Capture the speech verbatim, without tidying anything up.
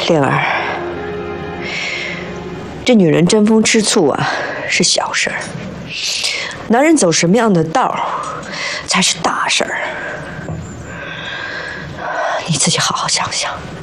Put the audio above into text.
莲儿，这女人争风吃醋啊是小事儿，男人走什么样的道才是大事儿。你自己好好想想。